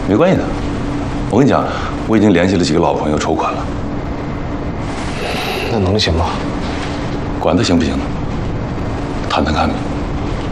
没关系的。我跟你讲，我已经联系了几个老朋友筹款了。 那能行吗？ 管他行不行呢？谈谈看呗。